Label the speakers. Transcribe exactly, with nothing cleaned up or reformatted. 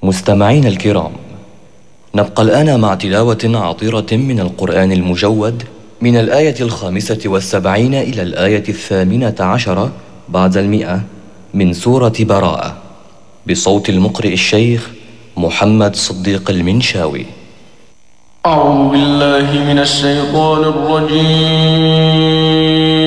Speaker 1: مستمعين الكرام، نبقى الآن مع تلاوة عطرة من القرآن المجود من الآية الخامسة والسبعين إلى الآية الثامنة عشرة بعد المئة من سورة براءة، بصوت المقرئ الشيخ محمد صديق المنشاوي.
Speaker 2: أعوذ بالله من الشيطان الرجيم.